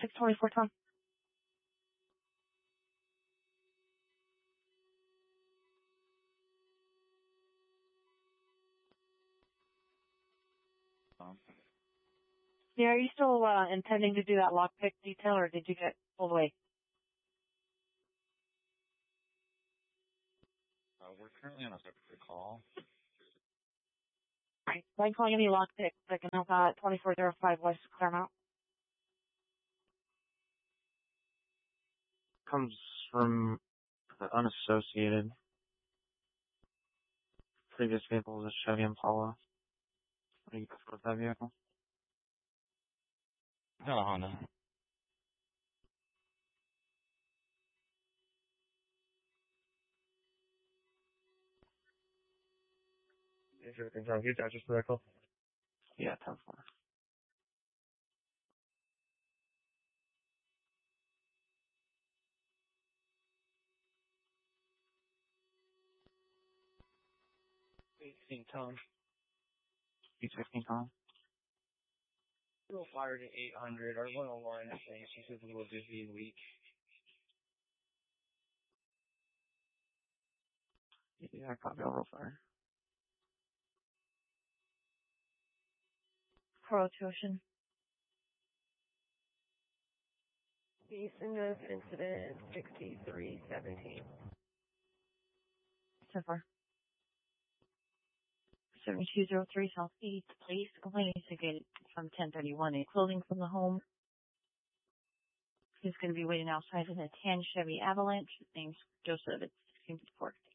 624 Tom. Yeah, are you still intending to do that lockpick detail, or did you get pulled away? We're currently on a separate call. Right. So I'm calling any lockpick that can help out at 2405 West Claremont. Comes from the unassociated. Previous vehicle was a Chevy Impala. What do you prefer with that vehicle? Got a Honda. Is everything sound good? That's just vehicle. Yeah, 10-4. Tom. 816 Tom. We'll fire to 800. Our 101, I think. She says a little busy and weak. Yeah, copy. I'll roll fire. Approach Ocean. Eastern of incident 6317. 10-4. 7203 Southeast Police complaint instigated from 1031. A clothing from the home. He's going to be waiting outside in a tan Chevy Avalanche. His name's Joseph. It's 16 Port.